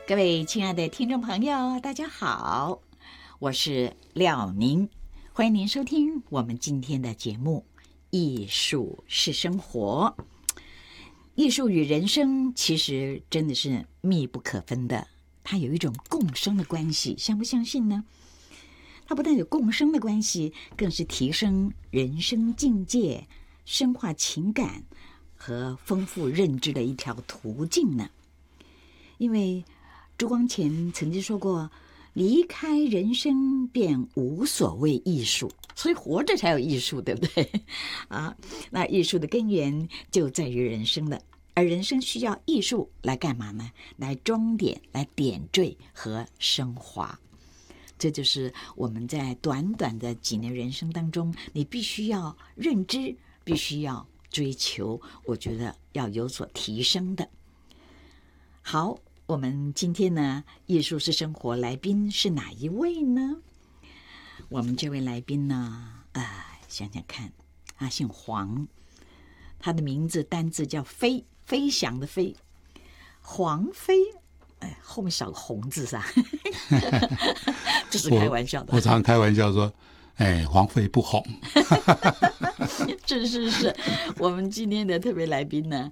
各位亲爱的听众朋友，大家好，我是廖宁，欢迎您收听我们今天的节目《艺术是生活》。艺术与人生其实真的是密不可分的，它有一种共生的关系，相不相信呢？它不但有共生的关系，更是提升人生境界、深化情感和丰富认知的一条途径呢。因为朱光潜曾经说过，离开人生便无所谓艺术，所以活着才有艺术，对不对？那艺术的根源就在于人生了，而人生需要艺术来干嘛呢？来装点、来点缀和升华。这就是我们在短短的几年人生当中，你必须要认知，必须要追求，我觉得要有所提升的。好，我们今天呢，艺术是生活来宾是哪一位呢？我们这位来宾呢，想想看，他姓黄，他的名字单字叫飞，飞翔的飞，黄飞。后面少个红字噻，这是开玩笑的。 我常开玩笑说，黄飞不红。 是，我们今天的特别来宾呢，